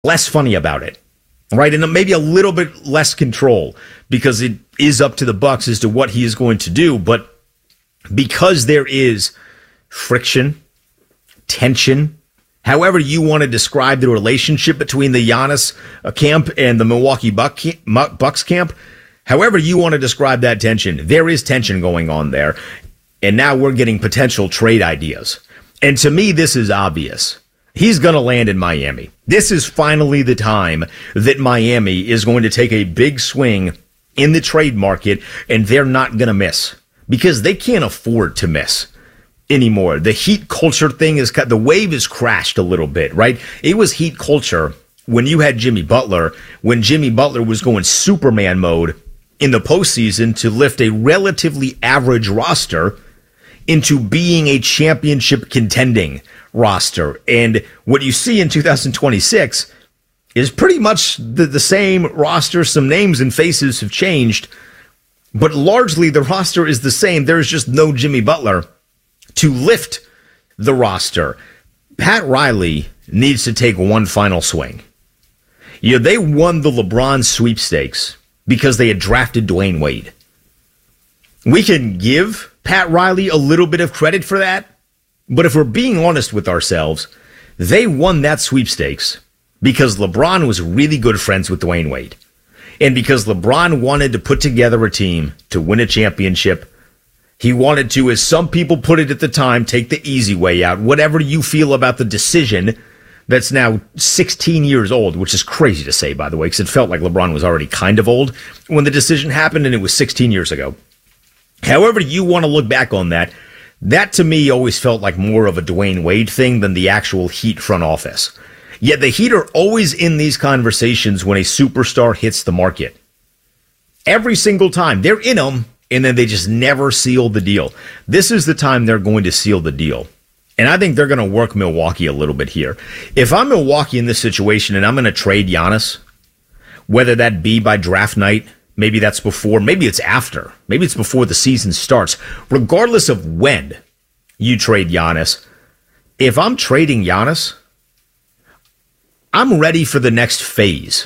less funny about it, right? And maybe a little bit less control because it is up to the Bucks as to what he is going to do. But because there is friction, tension, however you want to describe the relationship between the Giannis camp and the Milwaukee Bucks camp, however you want to describe that tension, there is tension going on there. And now we're getting potential trade ideas. And to me, this is obvious. He's going to land in Miami. This is finally the time that Miami is going to take a big swing in the trade market, and they're not going to miss because they can't afford to miss anymore. The Heat culture thing is the wave has crashed a little bit, right? It was Heat culture when you had Jimmy Butler, when Jimmy Butler was going Superman mode in the postseason to lift a relatively average roster into being a championship contending roster. And what you see in 2026 is pretty much the same roster. Some names and faces have changed, but largely the roster is the same. There's just no Jimmy Butler to lift the roster. Pat Riley needs to take one final swing. You know, they won the LeBron sweepstakes because they had drafted Dwayne Wade. We can give Pat Riley a little bit of credit for that, but if we're being honest with ourselves, they won that sweepstakes because LeBron was really good friends with Dwayne Wade. And because LeBron wanted to put together a team to win a championship. He wanted to, as some people put it at the time, take the easy way out. Whatever you feel about the decision that's now 16 years old, which is crazy to say, by the way, because it felt like LeBron was already kind of old when the decision happened, and it was 16 years ago. However you want to look back on that, that to me always felt like more of a Dwayne Wade thing than the actual Heat front office. Yet the Heat are always in these conversations when a superstar hits the market. Every single time. They're in them, and then they just never seal the deal. This is the time they're going to seal the deal. And I think they're going to work Milwaukee a little bit here. If I'm Milwaukee in this situation and I'm going to trade Giannis, whether that be by draft night, maybe that's before, maybe it's after, maybe it's before the season starts. Regardless of when you trade Giannis, if I'm trading Giannis, I'm ready for the next phase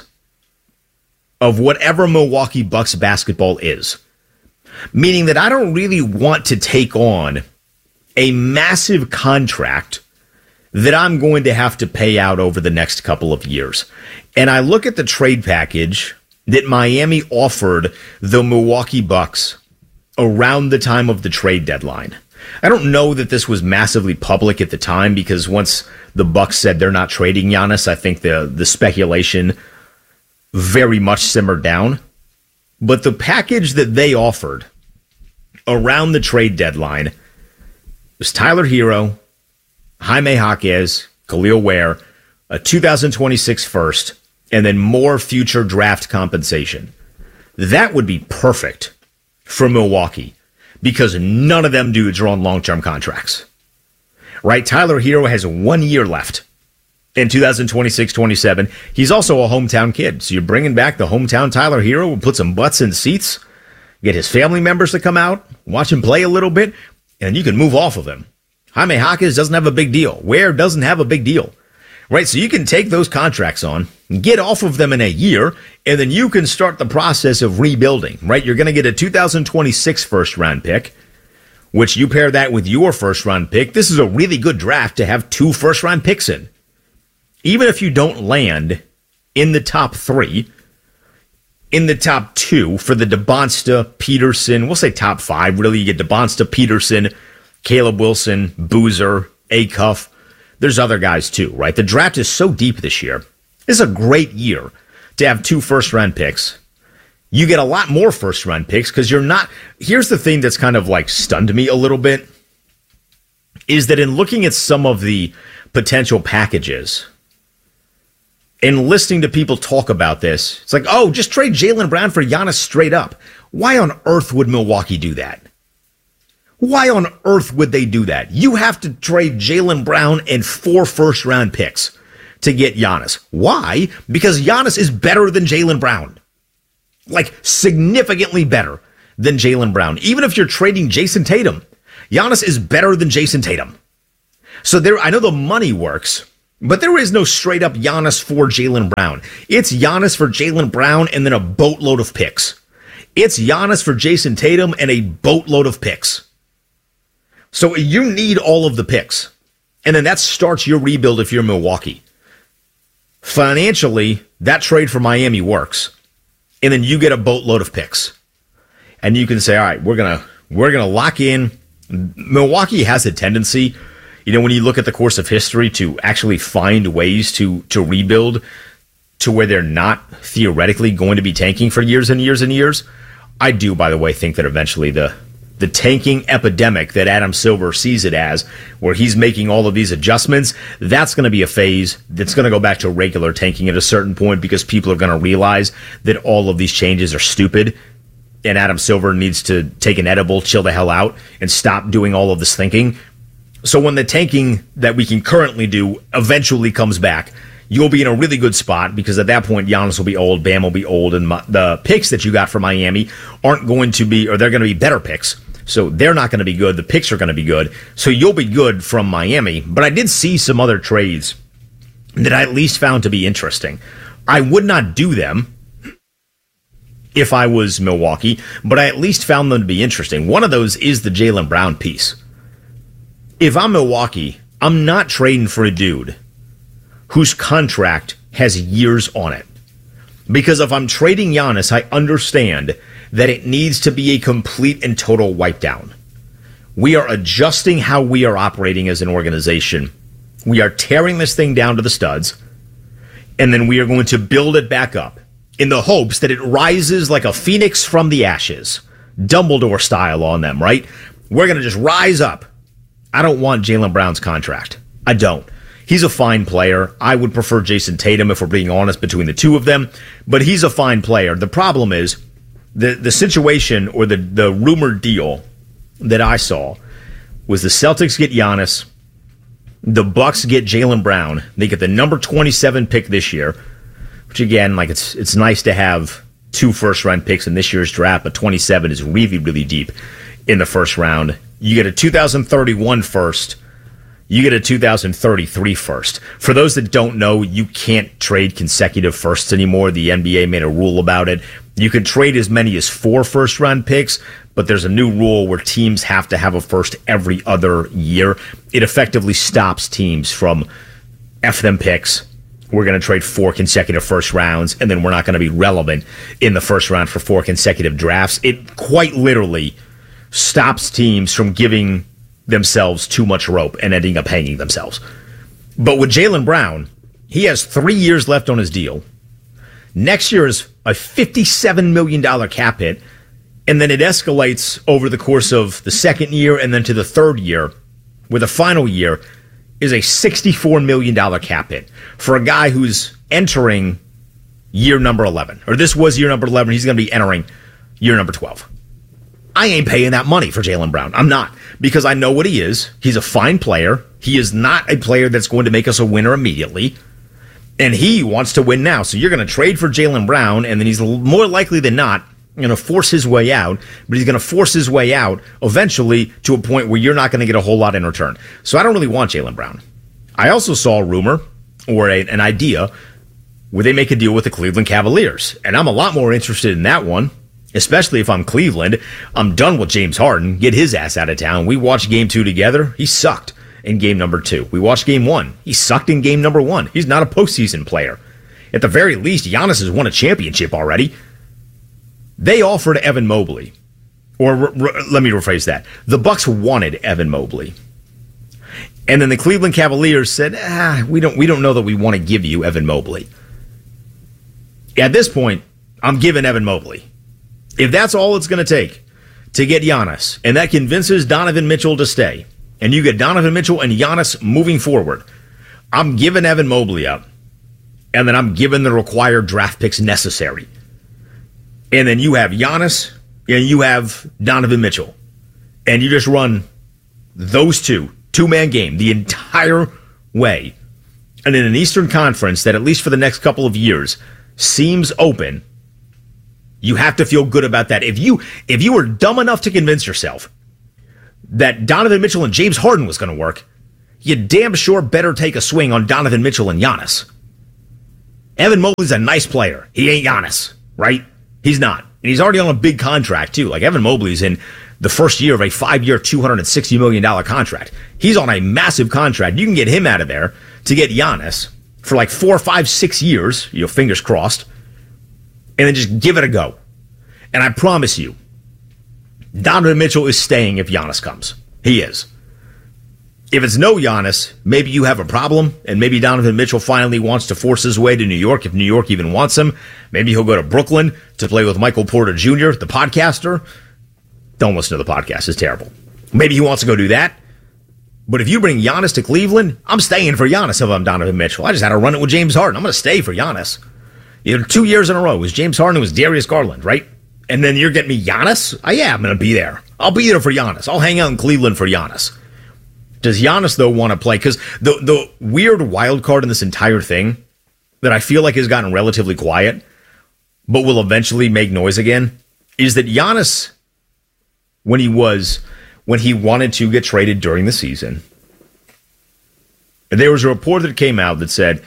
of whatever Milwaukee Bucks basketball is. Meaning that I don't really want to take on a massive contract that I'm going to have to pay out over the next couple of years. And I look at the trade package that Miami offered the Milwaukee Bucks around the time of the trade deadline. I don't know that this was massively public at the time because once the Bucks said they're not trading Giannis, I think the speculation very much simmered down. But the package that they offered around the trade deadline was Tyler Hero, Jaime Jaquez, Khalil Ware, a 2026 first, and then more future draft compensation. That would be perfect for Milwaukee because none of them dudes are on long-term contracts. Right? Tyler Hero has 1 year left in 2026-27. He's also a hometown kid. So you're bringing back the hometown Tyler Hero. We'll put some butts in seats, get his family members to come out, watch him play a little bit, and you can move off of him. Jaime Jaquez doesn't have a big deal. Ware doesn't have a big deal. Right? So you can take those contracts on, get off of them in a year, and then you can start the process of rebuilding. Right? You're going to get a 2026 first-round pick, which you pair that with your first-round pick. This is a really good draft to have 2 first-round picks in. Even if you don't land in the top 3, in the top 2 for the DeBonsta, Peterson, we'll say top 5, really. You get DeBonsta, Peterson, Caleb Wilson, Boozer, Acuff. There's other guys too, right? The draft is so deep this year. It's a great year to have 2 first-round picks. You get a lot more first-round picks because you're not... Here's the thing that's kind of like stunned me a little bit, is that in looking at some of the potential packages and listening to people talk about this, it's like, oh, just trade Jaylen Brown for Giannis straight up. Why on earth would Milwaukee do that? Why on earth would they do that? You have to trade Jaylen Brown and 4 first-round picks to get Giannis. Why? Because Giannis is better than Jaylen Brown. Like, significantly better than Jaylen Brown. Even if you're trading Jason Tatum, Giannis is better than Jason Tatum. So there, I know the money works, But there is no straight up Giannis for Jaylen Brown. It's Giannis for Jaylen Brown and then a boatload of picks. It's Giannis for Jason Tatum and a boatload of picks. So you need all of the picks. And then that starts your rebuild if you're Milwaukee. Financially, that trade for Miami works. And then you get a boatload of picks. And you can say, all right, we're gonna lock in. Milwaukee has a tendency, when you look at the course of history, to actually find ways to rebuild to where they're not theoretically going to be tanking for years and years and years. I do, by the way, think that eventually the tanking epidemic that Adam Silver sees it as, where he's making all of these adjustments, that's going to be a phase that's going to go back to regular tanking at a certain point because people are going to realize that all of these changes are stupid and Adam Silver needs to take an edible, chill the hell out, and stop doing all of this thinking. So when the tanking that we can currently do eventually comes back, you'll be in a really good spot because at that point, Giannis will be old, Bam will be old, and the picks that you got from Miami aren't going to be, or they're going to be better picks. So they're not going to be good. The picks are going to be good. So you'll be good from Miami. But I did see some other trades that I at least found to be interesting. I would not do them if I was Milwaukee, but I at least found them to be interesting. One of those is the Jaylen Brown piece. If I'm Milwaukee, I'm not trading for a dude whose contract has years on it. Because if I'm trading Giannis, I understand that it needs to be a complete and total wipe down. We are adjusting how we are operating as an organization. We are tearing this thing down to the studs, and then we are going to build it back up in the hopes that it rises like a phoenix from the ashes. Dumbledore style on them, right? We're going to just rise up. I don't want Jaylen Brown's contract. I don't. He's a fine player. I would prefer Jason Tatum if we're being honest between the two of them, but he's a fine player. The problem is the situation or the rumored deal that I saw was the Celtics get Giannis, the Bucks get Jaylen Brown. They get the number 27 pick this year, which again, like it's nice to have 2 first-round picks in this year's draft, but 27 is really, really deep in the first round. You get a 2031 first. You get a 2033 first. For those that don't know, you can't trade consecutive firsts anymore. The NBA made a rule about it. You can trade as many as 4 first-round picks, but there's a new rule where teams have to have a first every other year. It effectively stops teams from F them picks. We're going to trade 4 consecutive first rounds, and then we're not going to be relevant in the first round for 4 consecutive drafts. It quite literally stops teams from giving themselves too much rope and ending up hanging themselves. But with Jaylen Brown, he has 3 years left on his deal. Next year is a $57 million cap hit, and then it escalates over the course of the second year and then to the third year, where the final year is a $64 million cap hit for a guy who's entering year number 11. Or this was year number 11. He's going to be entering year number 12. I ain't paying that money for Jaylen Brown. I'm not, because I know what he is. He's a fine player. He is not a player that's going to make us a winner immediately. And he wants to win now. So you're going to trade for Jaylen Brown, and then he's more likely than not going to force his way out. But he's going to force his way out eventually to a point where you're not going to get a whole lot in return. So I don't really want Jaylen Brown. I also saw a rumor or an idea where they make a deal with the Cleveland Cavaliers. And I'm a lot more interested in that one. Especially if I'm Cleveland. I'm done with James Harden. Get his ass out of town. We watched game 2 together. He sucked in game number 2. We watched game 1. He sucked in game number 1. He's not a postseason player. At the very least, Giannis has won a championship already. They offered Evan Mobley. Or let me rephrase that. The Bucks wanted Evan Mobley. And then the Cleveland Cavaliers said, we don't know that we want to give you Evan Mobley. At this point, I'm giving Evan Mobley. If that's all it's going to take to get Giannis, and that convinces Donovan Mitchell to stay, and you get Donovan Mitchell and Giannis moving forward, I'm giving Evan Mobley up, and then I'm giving the required draft picks necessary. And then you have Giannis, and you have Donovan Mitchell, and you just run those two-man game the entire way. And in an Eastern Conference that, at least for the next couple of years, seems open, you have to feel good about that. If you were dumb enough to convince yourself that Donovan Mitchell and James Harden was going to work, you damn sure better take a swing on Donovan Mitchell and Giannis. Evan Mobley's a nice player. He ain't Giannis, right? He's not. And he's already on a big contract, too. Like, Evan Mobley's in the first year of a 5-year, $260 million contract. He's on a massive contract. You can get him out of there to get Giannis for like 4, 5, 6 years, fingers crossed, and then just give it a go. And I promise you, Donovan Mitchell is staying if Giannis comes. He is. If it's no Giannis, maybe you have a problem, and maybe Donovan Mitchell finally wants to force his way to New York, if New York even wants him. Maybe he'll go to Brooklyn to play with Michael Porter Jr., the podcaster. Don't listen to the podcast. It's terrible. Maybe he wants to go do that. But if you bring Giannis to Cleveland, I'm staying for Giannis if I'm Donovan Mitchell. I just had to run it with James Harden. I'm going to stay for Giannis. 2 years in a row. It was James Harden, it was Darius Garland, right? And then you're getting me Giannis? I'm going to be there. I'll be there for Giannis. I'll hang out in Cleveland for Giannis. Does Giannis, though, want to play? Because the weird wild card in this entire thing that I feel like has gotten relatively quiet, but will eventually make noise again, is that Giannis, when he wanted to get traded during the season, there was a report that came out that said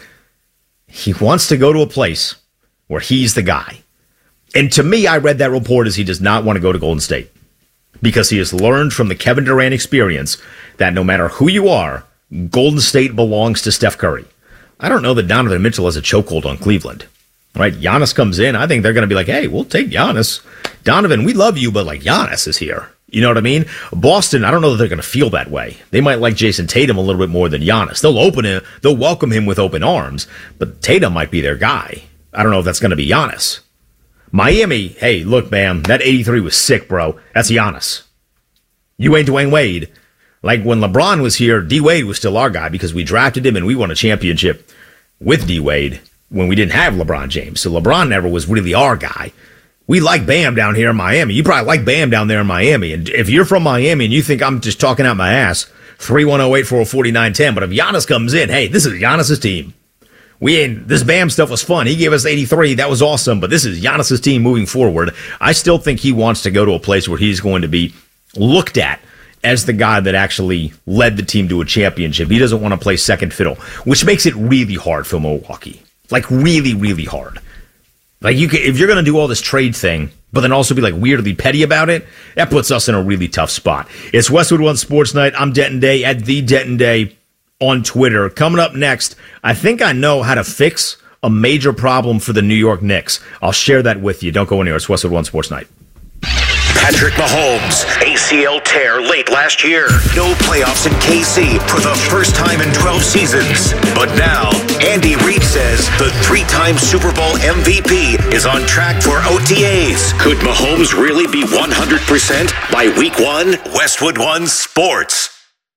he wants to go to a place where he's the guy. And to me, I read that report as he does not want to go to Golden State, because he has learned from the Kevin Durant experience that no matter who you are, Golden State belongs to Steph Curry. I don't know that Donovan Mitchell has a chokehold on Cleveland, right? Giannis comes in. I think they're going to be like, hey, we'll take Giannis. Donovan, we love you, but like Giannis is here. You know what I mean? Boston, I don't know that they're going to feel that way. They might like Jason Tatum a little bit more than Giannis. They'll welcome him with open arms, but Tatum might be their guy. I don't know if that's going to be Giannis. Miami, hey, look, man, that 83 was sick, bro. That's Giannis. You ain't Dwayne Wade. Like when LeBron was here, D-Wade was still our guy because we drafted him and we won a championship with D-Wade when we didn't have LeBron James. So LeBron never was really our guy. We like Bam down here in Miami. You probably like Bam down there in Miami. And if you're from Miami and you think I'm just talking out my ass, 310-840-4910. But if Giannis comes in, hey, this is Giannis's team. This Bam stuff was fun. He gave us 83. That was awesome. But this is Giannis's team moving forward. I still think he wants to go to a place where he's going to be looked at as the guy that actually led the team to a championship. He doesn't want to play second fiddle, which makes it really hard for Milwaukee. Like really, really hard. Like if you're going to do all this trade thing, but then also be like weirdly petty about it, that puts us in a really tough spot. It's Westwood One Sports Night. I'm Denton Day at the Denton Day on Twitter. Coming up next, I think I know how to fix a major problem for the New York Knicks. I'll share that with you. Don't go anywhere. It's Westwood One Sports Night. Patrick Mahomes, ACL tear late last year. No playoffs in KC for the first time in 12 seasons. But now, Andy Reid says the three-time Super Bowl MVP is on track for OTAs. Could Mahomes really be 100% by week 1? Westwood One Sports.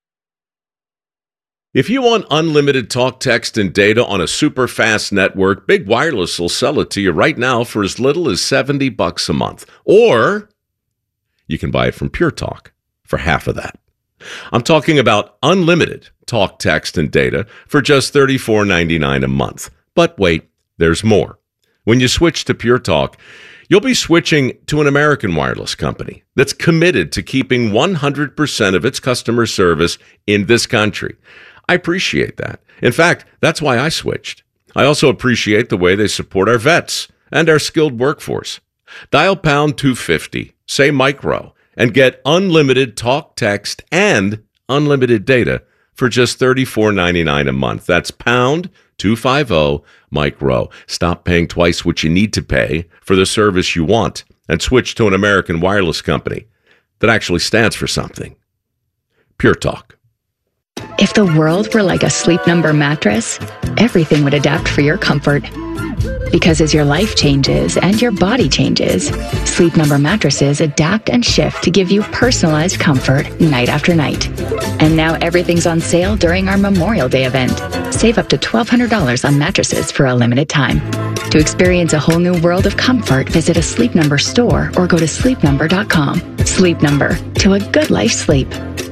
If you want unlimited talk, text, and data on a super fast network, Big Wireless will sell it to you right now for as little as $70 a month. Or you can buy it from Pure Talk for half of that. I'm talking about unlimited talk, text, and data for just $34.99 a month. But wait, there's more. When you switch to Pure Talk, you'll be switching to an American wireless company that's committed to keeping 100% of its customer service in this country. I appreciate that. In fact, that's why I switched. I also appreciate the way they support our vets and our skilled workforce. Dial pound 250, say micro, and get unlimited talk, text, and unlimited data for just $34.99 a month. That's pound 250 micro. Stop paying twice what you need to pay for the service you want and switch to an American wireless company that actually stands for something. Pure Talk. If the world were like a Sleep Number mattress, everything would adapt for your comfort. Because as your life changes and your body changes, Sleep Number mattresses adapt and shift to give you personalized comfort night after night. And now everything's on sale during our Memorial Day event. Save up to $1,200 on mattresses for a limited time. To experience a whole new world of comfort, visit a Sleep Number store or go to sleepnumber.com. Sleep Number, to a good life sleep.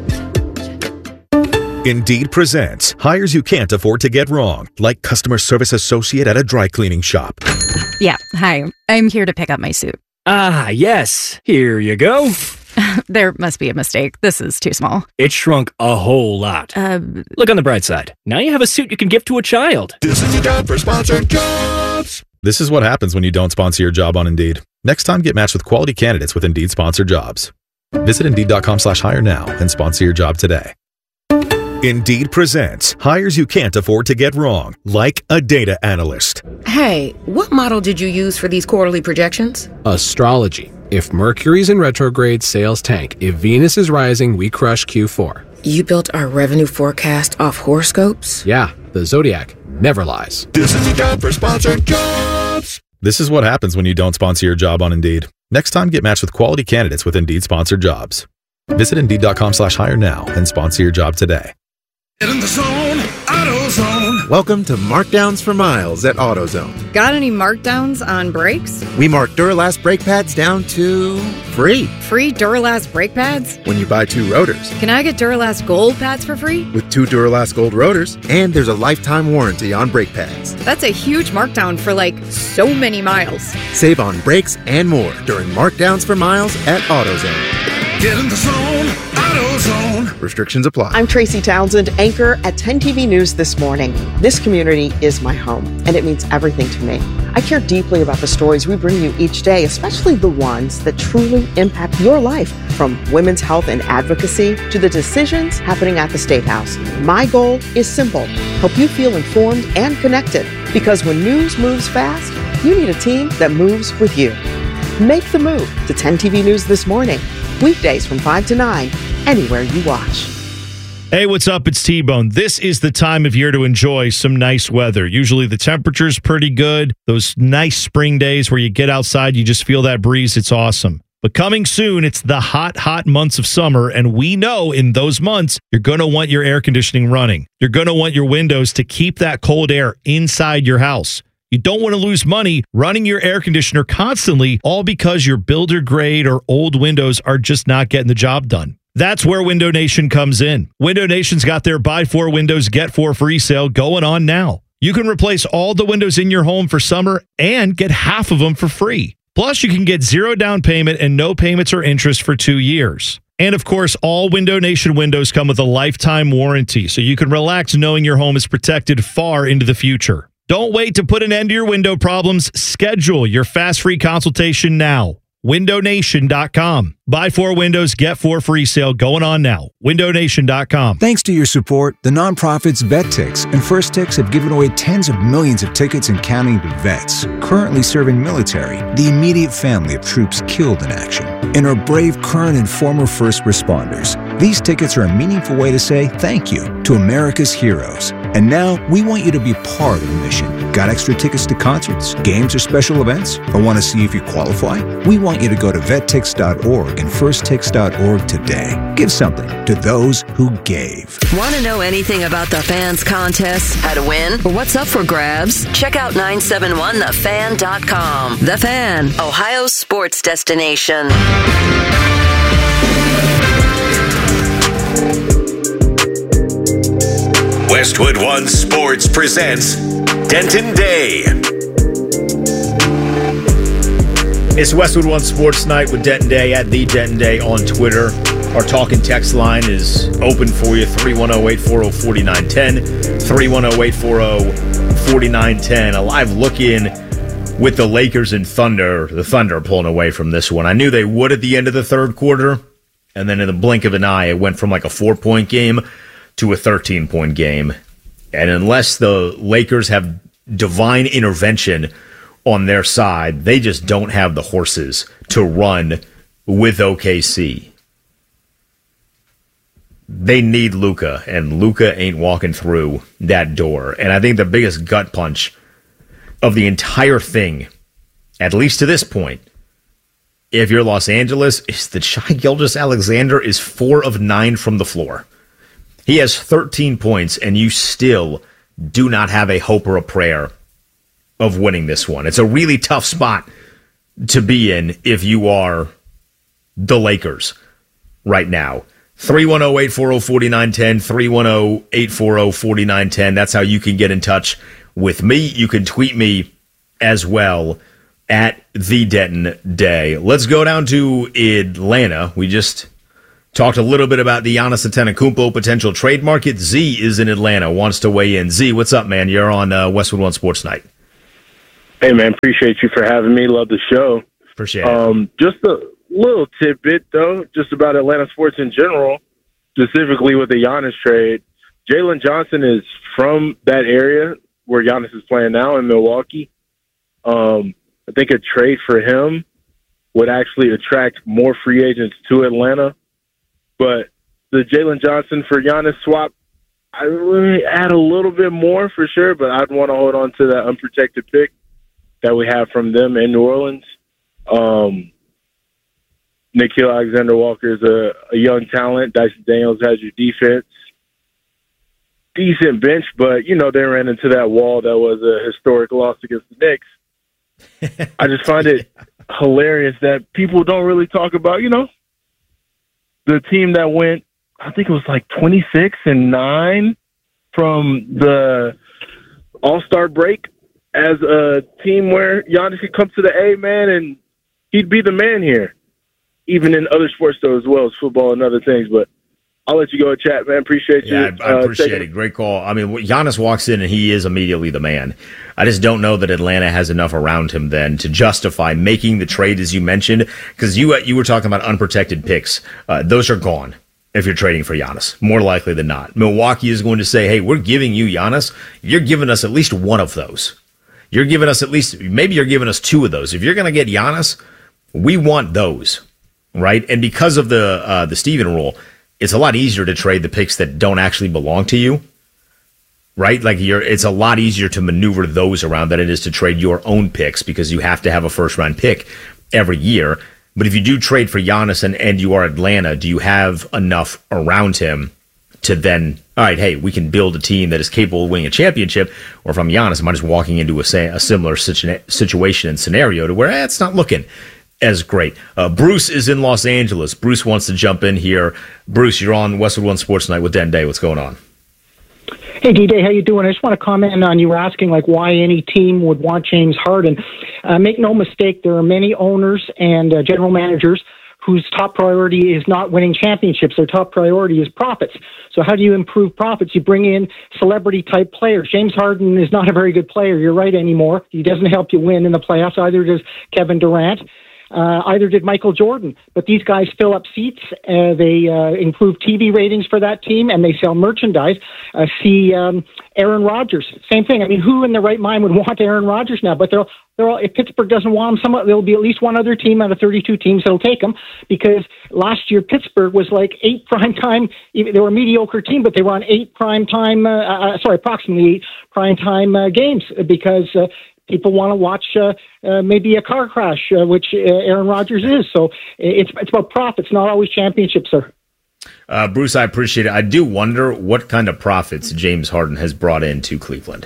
Indeed presents hires you can't afford to get wrong, like customer service associate at a dry cleaning shop. Yeah, hi. I'm here to pick up my suit. Ah, yes. Here you go. There must be a mistake. This is too small. It shrunk a whole lot. Look on the bright side. Now you have a suit you can give to a child. This is your job for sponsored jobs. This is what happens when you don't sponsor your job on Indeed. Next time, get matched with quality candidates with Indeed sponsored jobs. Visit Indeed.com/hire now and sponsor your job today. Indeed presents hires you can't afford to get wrong, like a data analyst. Hey, what model did you use for these quarterly projections? Astrology. If Mercury's in retrograde, sales tank. If Venus is rising, we crush Q4. You built our revenue forecast off horoscopes? Yeah, the Zodiac never lies. This is your job for sponsored jobs. This is what happens when you don't sponsor your job on Indeed. Next time, get matched with quality candidates with Indeed sponsored jobs. Visit Indeed.com/hire now and sponsor your job today. Get in the zone, AutoZone. Welcome to Markdowns for Miles at AutoZone. Got any markdowns on brakes? We mark Duralast brake pads down to free. Free Duralast brake pads? When you buy 2 rotors. Can I get Duralast Gold pads for free? With 2 Duralast Gold rotors, and there's a lifetime warranty on brake pads. That's a huge markdown for so many miles. Save on brakes and more during Markdowns for Miles at AutoZone. Get in the zone, AutoZone. Restrictions apply. I'm Tracy Townsend, anchor at 10 TV News This Morning. This community is my home, and it means everything to me. I care deeply about the stories we bring you each day, especially the ones that truly impact your life, from women's health and advocacy to the decisions happening at the State House. My goal is simple: help you feel informed and connected, because when news moves fast, you need a team that moves with you. Make the move to 10 TV News This Morning. Weekdays from 5 to 9, anywhere you watch. Hey, what's up? It's T-Bone. This is the time of year to enjoy some nice weather. Usually the temperature's pretty good. Those nice spring days where you get outside, you just feel that breeze. It's awesome. But coming soon, it's the hot months of summer, and we know in those months, you're going to want your air conditioning running. You're going to want your windows to keep that cold air inside your house. You don't want to lose money running your air conditioner constantly, all because your builder grade or old windows are just not getting the job done. That's where Window Nation comes in. Window Nation's got their buy 4 windows, get 4 free sale going on now. You can replace all the windows in your home for summer and get half of them for free. Plus, you can get 0 down payment and no payments or interest for 2 years. And of course, all Window Nation windows come with a lifetime warranty, so you can relax knowing your home is protected far into the future. Don't wait to put an end to your window problems. Schedule your fast free consultation now. WindowNation.com. Buy 4 windows, get 4 free sale going on now. WindowNation.com. Thanks to your support, the nonprofits VetTix and First Tix have given away tens of millions of tickets and counting to vets currently serving military, the immediate family of troops killed in action, and our brave current and former first responders. These tickets are a meaningful way to say thank you to America's heroes. And now we want you to be part of the mission. Got extra tickets to concerts, games, or special events? Or want to see if you qualify? We want you to go to vettix.org and firsttix.org today. Give something to those who gave. Want to know anything about the Fans contest? How to win? Or what's up for grabs? Check out 971thefan.com. The Fan, Ohio's sports destination. Westwood One Sports presents Denton Day. It's Westwood One Sports Night with Denton Day at the Denton Day on Twitter. Our talk and text line is open for you, 310-840-4910, 310-840-4910. A live look-in with the Lakers and Thunder. The Thunder are pulling away from this one. I knew they would at the end of the third quarter, and then in the blink of an eye, it went from like a 4-point game to a 13-point game. And unless the Lakers have divine intervention on their side, they just don't have the horses to run with OKC. They need Luka, and Luka ain't walking through that door. And I think the biggest gut punch of the entire thing, at least to this point, if you're Los Angeles, is that Shai Gilgeous-Alexander is 4 of 9 from the floor. He has 13 points, and you still do not have a hope or a prayer of winning this one. It's a really tough spot to be in if you are the Lakers right now. 310-840-4910, 310-840-4910. That's how you can get in touch with me. You can tweet me as well at the Denton Day. Let's go down to Atlanta. We just talked a little bit about the Giannis Antetokounmpo potential trade market. Z is in Atlanta, wants to weigh in. Z, what's up, man? You're on Westwood One Sports Night. Hey, man, appreciate you for having me. Love the show. Appreciate it. Just a little tidbit, though, just about Atlanta sports in general, specifically with the Giannis trade. Jalen Johnson is from that area where Giannis is playing now in Milwaukee. I think a trade for him would actually attract more free agents to Atlanta. But the Jalen Johnson for Giannis swap, I would add a little bit more for sure, but I'd want to hold on to that unprotected pick that we have from them in New Orleans. Nickeil Alexander-Walker is a young talent. Dyson Daniels has your defense. Decent bench, but, they ran into that wall that was a historic loss against the Knicks. I just find it hilarious that people don't really talk about, the team that went, I think it was like 26-9 from the All-Star break as a team where Giannis could come to the A, man, and he'd be the man here, even in other sports, though, as well as football and other things. But I'll let you go and chat, man. Appreciate you. Yeah, I appreciate it. Great call. I mean, Giannis walks in and he is immediately the man. I just don't know that Atlanta has enough around him then to justify making the trade, as you mentioned, because you were talking about unprotected picks. Those are gone if you're trading for Giannis, more likely than not. Milwaukee is going to say, hey, we're giving you Giannis. You're giving us at least one of those. You're giving us maybe you're giving us two of those. If you're going to get Giannis, we want those, right? And because of the Steven rule, it's a lot easier to trade the picks that don't actually belong to you, right? Like it's a lot easier to maneuver those around than it is to trade your own picks because you have to have a first-round pick every year. But if you do trade for Giannis and you are Atlanta, do you have enough around him to then, all right, hey, we can build a team that is capable of winning a championship? Or if I'm Giannis, am I just walking into a similar situation and scenario to where it's not looking as great? Bruce is in Los Angeles. Bruce wants to jump in here. Bruce, you're on Westwood One Sports Night with Den Day. What's going on? Hey, D-Day, how you doing? I just want to comment on you were asking why any team would want James Harden. Make no mistake, there are many owners and general managers whose top priority is not winning championships. Their top priority is profits. So how do you improve profits? You bring in celebrity-type players. James Harden is not a very good player, you're right, anymore. He doesn't help you win in the playoffs. Either does Kevin Durant. Either did Michael Jordan. But these guys fill up seats. They improve TV ratings for that team, and they sell merchandise. See Aaron Rodgers, same thing. I mean, who in their right mind would want Aaron Rodgers now? But they're all, if Pittsburgh doesn't want him, there'll be at least one other team out of 32 teams that'll take him, because last year Pittsburgh was like 8 primetime. They were a mediocre team, but they were on 8 approximately 8 primetime games because people want to watch maybe a car crash, which Aaron Rodgers is. So it's about profits, not always championships, sir. Bruce, I appreciate it. I do wonder what kind of profits James Harden has brought into Cleveland.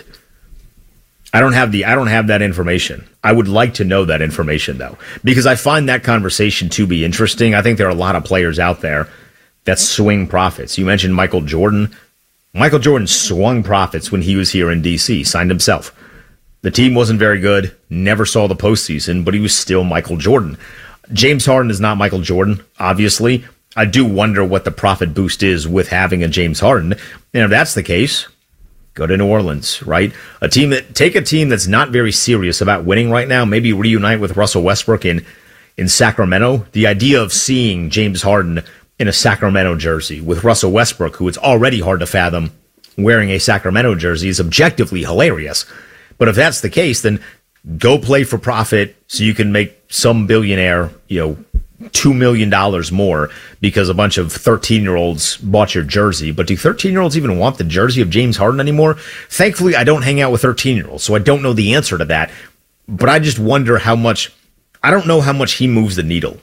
I don't have that information. I would like to know that information, though, because I find that conversation to be interesting. I think there are a lot of players out there that swing profits. You mentioned Michael Jordan. Michael Jordan swung profits when he was here in D.C., signed himself. The team wasn't very good, never saw the postseason, but he was still Michael Jordan. James Harden is not Michael Jordan, obviously. I do wonder what the profit boost is with having a James Harden. And if that's the case, go to New Orleans, right? Take a team that's not very serious about winning right now, maybe reunite with Russell Westbrook in Sacramento. The idea of seeing James Harden in a Sacramento jersey with Russell Westbrook, who it's already hard to fathom wearing a Sacramento jersey, is objectively hilarious. But if that's the case, then go play for profit so you can make some billionaire, $2 million more because a bunch of 13-year-olds bought your jersey. But do 13-year-olds even want the jersey of James Harden anymore? Thankfully, I don't hang out with 13-year-olds, so I don't know the answer to that. But I just wonder I don't know how much he moves the needle.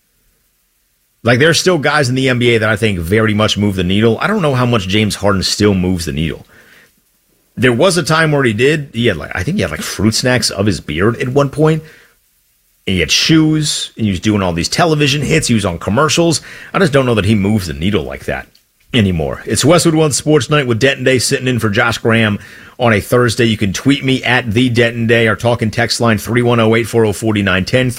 Like, there's still guys in the NBA that I think very much move the needle. I don't know how much James Harden still moves the needle. There was a time where he did. I think he had fruit snacks of his beard at one point. And he had shoes, and he was doing all these television hits. He was on commercials. I just don't know that he moves the needle like that anymore. It's Westwood One Sports Night with Denton Day sitting in for Josh Graham on a Thursday. You can tweet me at the Denton Day. Our talk and text line 310-840-4910,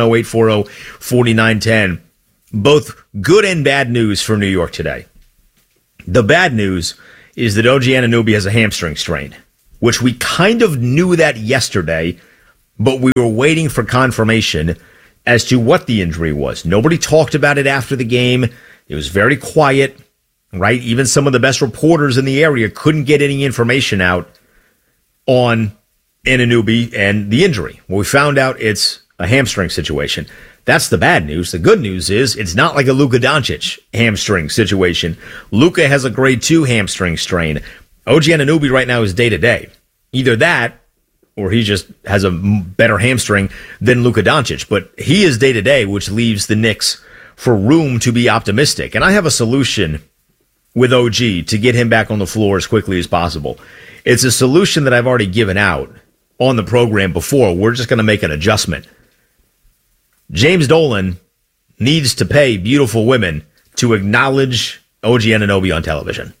310-840-4910. Both good and bad news for New York today. The bad news is that OG Anunoby has a hamstring strain, which we kind of knew that yesterday, but we were waiting for confirmation as to what the injury was. Nobody talked about it after the game. It was very quiet, right? Even some of the best reporters in the area couldn't get any information out on Anunoby and the injury. Well, we found out it's a hamstring situation. That's the bad news. The good news is it's not like a Luka Doncic hamstring situation. Luka has a grade 2 hamstring strain. OG Anunoby right now is day-to-day. Either that, or he just has a better hamstring than Luka Doncic. But he is day-to-day, which leaves the Knicks for room to be optimistic. And I have a solution with OG to get him back on the floor as quickly as possible. It's a solution that I've already given out on the program before. We're just going to make an adjustment. James Dolan needs to pay beautiful women to acknowledge OG Anunoby on television.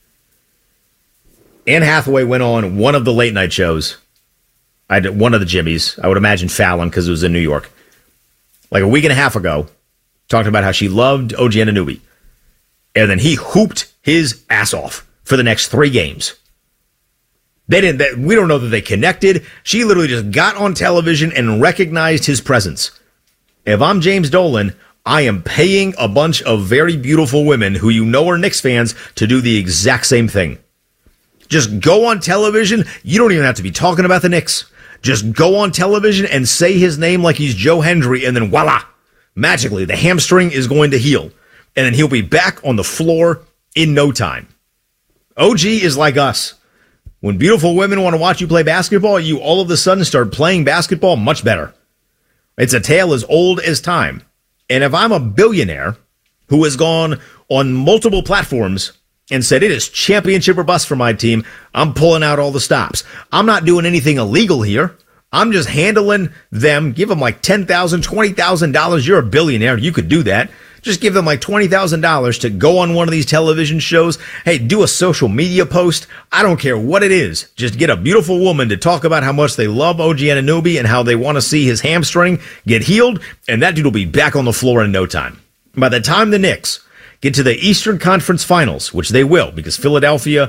Anne Hathaway went on one of the late night shows. I did one of the Jimmys. I would imagine Fallon because it was in New York. Like a week and a half ago, talking about how she loved OG Anunoby. And then he hooped his ass off for the next 3 games. We don't know that they connected. She literally just got on television and recognized his presence. If I'm James Dolan, I am paying a bunch of very beautiful women who you know are Knicks fans to do the exact same thing. Just go on television. You don't even have to be talking about the Knicks. Just go on television and say his name like he's Joe Hendry, and then voila, magically, the hamstring is going to heal. And then he'll be back on the floor in no time. OG is like us. When beautiful women want to watch you play basketball, you all of a sudden start playing basketball much better. It's a tale as old as time. And if I'm a billionaire who has gone on multiple platforms and said it is championship or bust for my team, I'm pulling out all the stops. I'm not doing anything illegal here. I'm just handling them. Give them like $10,000, $20,000. You're a billionaire. You could do that. Just give them like $20,000 to go on one of these television shows. Hey, do a social media post. I don't care what it is. Just get a beautiful woman to talk about how much they love OG Anunoby and how they want to see his hamstring get healed, and that dude will be back on the floor in no time. By the time the Knicks get to the Eastern Conference Finals, which they will, because Philadelphia,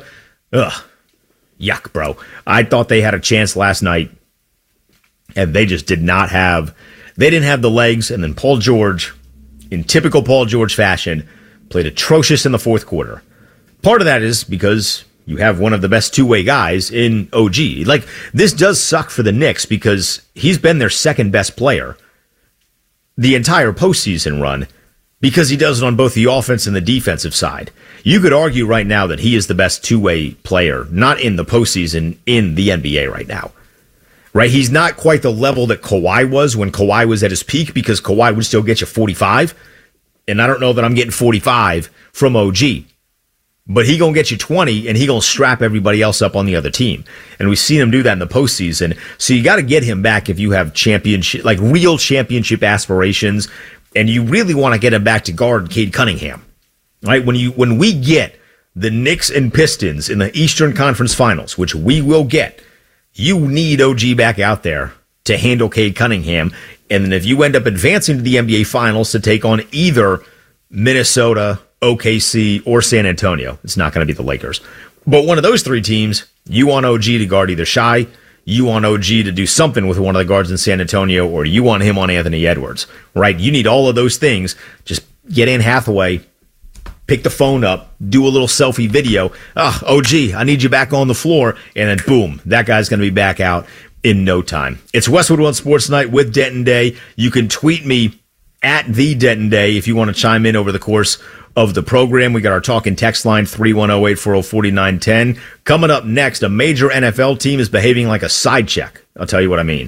yuck, bro. I thought they had a chance last night, and they just didn't have the legs, and then Paul George, in typical Paul George fashion, played atrocious in the fourth quarter. Part of that is because you have one of the best two-way guys in OG. Like, this does suck for the Knicks because he's been their second best player the entire postseason run because he does it on both the offense and the defensive side. You could argue right now that he is the best two-way player, not in the postseason, in the NBA right now. Right, he's not quite the level that Kawhi was when Kawhi was at his peak because Kawhi would still get you 45. And I don't know that I'm getting 45 from OG. But he going to get you 20 and he going to strap everybody else up on the other team. And we've seen him do that in the postseason. So you got to get him back if you have championship, like real championship aspirations. And you really want to get him back to guard Cade Cunningham. Right, when we get the Knicks and Pistons in the Eastern Conference Finals, which we will get, you need OG back out there to handle Cade Cunningham. And then if you end up advancing to the NBA Finals to take on either Minnesota, OKC, or San Antonio, it's not going to be the Lakers. But one of those 3 teams, you want OG to guard either Shai, you want OG to do something with one of the guards in San Antonio, or you want him on Anthony Edwards, right? You need all of those things. Just get Anne Hathaway, pick the phone up, do a little selfie video. OG, I need you back on the floor. And then boom, that guy's going to be back out in no time. It's Westwood One Sports Night with Denton Day. You can tweet me at the Denton Day if you want to chime in over the course of the program. We got our talk and text line 310-840-4910. Coming up next, a major NFL team is behaving like a side check. I'll tell you what I mean.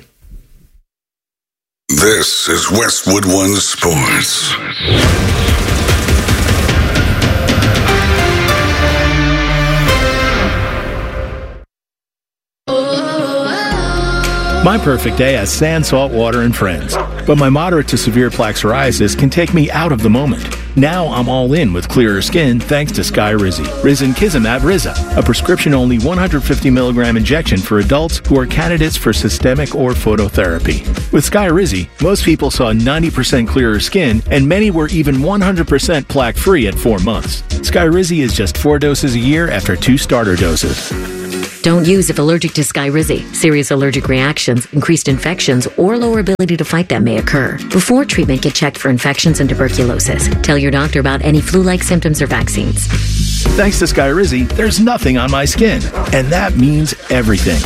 This is Westwood One Sports. My perfect day has sand, salt water, and friends. But my moderate to severe plaque psoriasis can take me out of the moment. Now I'm all in with clearer skin thanks to Skyrizi. Risankizumab Riza, a prescription-only 150 milligram injection for adults who are candidates for systemic or phototherapy. With Skyrizi, most people saw 90% clearer skin, and many were even 100% plaque-free at 4 months. Skyrizi is just 4 doses a year after 2 starter doses. Don't use if allergic to Skyrizi. Serious allergic reactions, increased infections, or lower ability to fight them may occur. Before treatment, get checked for infections and tuberculosis. Tell your doctor about any flu-like symptoms or vaccines. Thanks to Skyrizi, there's nothing on my skin, and that means everything.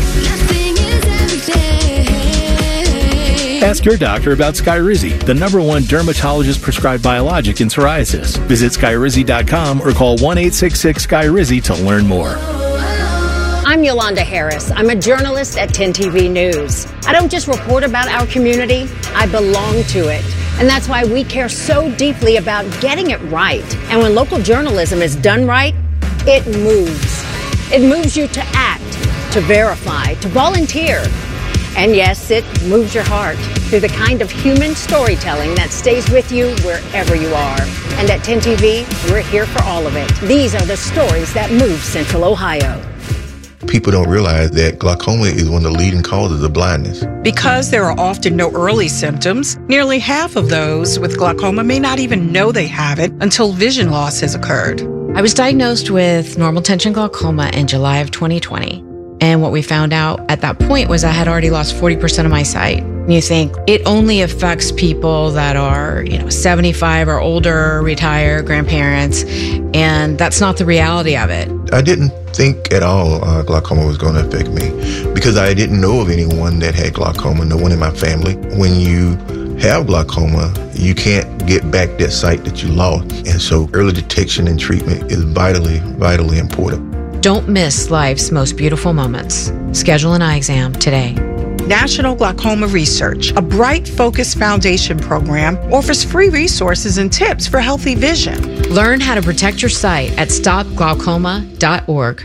Ask your doctor about Skyrizi, the #1 dermatologist-prescribed biologic in psoriasis. Visit Skyrizi.com or call 1-866-SKYRIZI to learn more. I'm Yolanda Harris. I'm a journalist at 10 TV News. I don't just report about our community, I belong to it. And that's why we care so deeply about getting it right. And when local journalism is done right, it moves. It moves you to act, to verify, to volunteer. And yes, it moves your heart through the kind of human storytelling that stays with you wherever you are. And at 10 TV, we're here for all of it. These are the stories that move Central Ohio. People don't realize that glaucoma is one of the leading causes of blindness. Because there are often no early symptoms, nearly half of those with glaucoma may not even know they have it until vision loss has occurred. I was diagnosed with normal tension glaucoma in July of 2020. And what we found out at that point was I had already lost 40% of my sight. And you think it only affects people that are, 75 or older, retired, grandparents, and that's not the reality of it. I didn't think at all glaucoma was going to affect me because I didn't know of anyone that had glaucoma, no one in my family. When you have glaucoma, you can't get back that sight that you lost. And so early detection and treatment is vitally, vitally important. Don't miss life's most beautiful moments. Schedule an eye exam today. National Glaucoma Research, a bright, focused foundation program, offers free resources and tips for healthy vision. Learn how to protect your sight at stopglaucoma.org.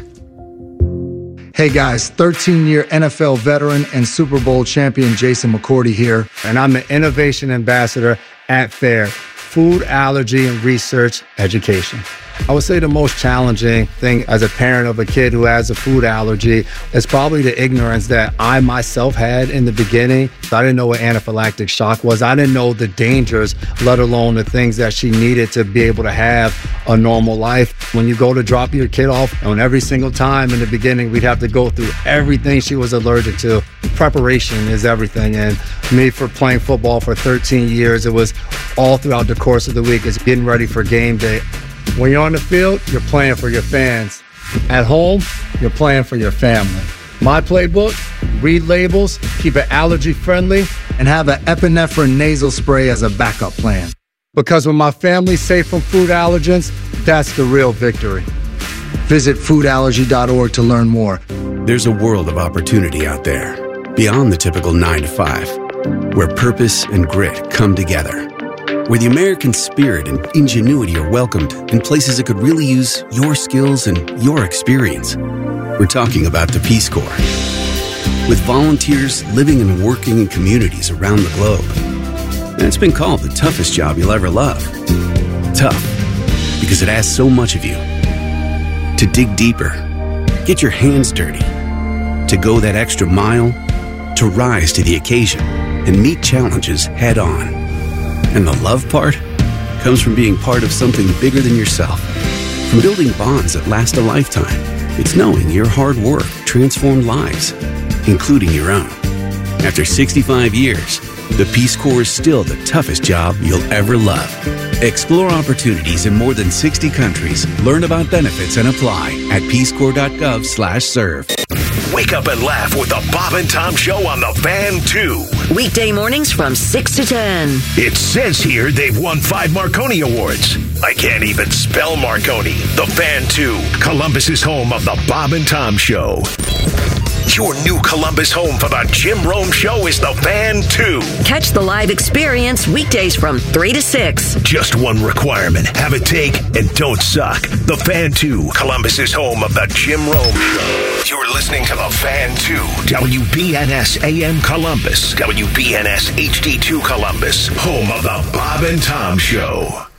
Hey guys, 13-year NFL veteran and Super Bowl champion Jason McCourty here, and I'm the Innovation Ambassador at FAIR, Food Allergy and Research Education. I would say the most challenging thing as a parent of a kid who has a food allergy is probably the ignorance that I myself had in the beginning. I didn't know what anaphylactic shock was. I didn't know the dangers, let alone the things that she needed to be able to have a normal life. When you go to drop your kid off, and every single time in the beginning, we'd have to go through everything she was allergic to. Preparation is everything. And me, for playing football for 13 years, it was all throughout the course of the week. It's getting ready for game day. When you're on the field, you're playing for your fans. At home, you're playing for your family. My playbook, read labels, keep it allergy friendly, and have an epinephrine nasal spray as a backup plan. Because when my family's safe from food allergens, that's the real victory. Visit foodallergy.org to learn more. There's a world of opportunity out there, beyond the typical 9 to 5, where purpose and grit come together. Where the American spirit and ingenuity are welcomed in places that could really use your skills and your experience. We're talking about the Peace Corps. With volunteers living and working in communities around the globe. And it's been called the toughest job you'll ever love. Tough, because it asks so much of you. To dig deeper, get your hands dirty, to go that extra mile, to rise to the occasion and meet challenges head on. And the love part comes from being part of something bigger than yourself. From building bonds that last a lifetime. It's knowing your hard work transformed lives, including your own. After 65 years, the Peace Corps is still the toughest job you'll ever love. Explore opportunities in more than 60 countries. Learn about benefits and apply at peacecorps.gov/serve. Wake up and laugh with the Bob and Tom Show on the Fan 2. Weekday mornings from 6 to 10. It says here they've won 5 Marconi Awards. I can't even spell Marconi. The Fan 2, Columbus's home of the Bob and Tom Show. Your new Columbus home for the Jim Rome Show is the Fan 2. Catch the live experience weekdays from 3 to 6. Just one requirement. Have a take and don't suck. The Fan 2, Columbus's home of the Jim Rome Show. You're listening to the Fan 2, WBNS AM Columbus, WBNS HD2 Columbus, home of the Bob and Tom Show.